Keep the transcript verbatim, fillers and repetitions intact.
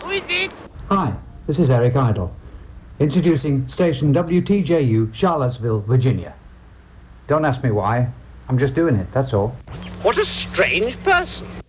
Who is it? Hi, this is Eric Idle, introducing station W T J U, Charlottesville, Virginia. Don't ask me why. I'm just doing it, that's all. What a strange person.